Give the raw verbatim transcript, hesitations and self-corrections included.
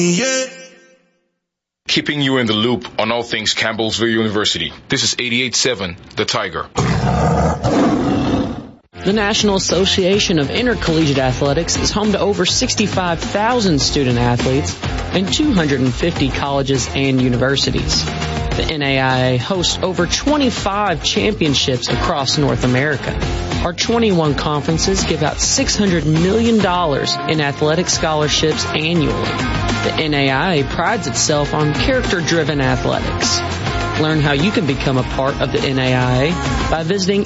Yeah. Keeping you in the loop on all things Campbellsville University. This is eighty-eight point seven, The Tiger. The National Association of Intercollegiate Athletics is home to over sixty-five thousand student athletes and two hundred fifty colleges and universities. The N A I A hosts over twenty-five championships across North America. Our twenty-one conferences give out six hundred million dollars in athletic scholarships annually. The N A I A prides itself on character-driven athletics. Learn how you can become a part of the N A I A by visiting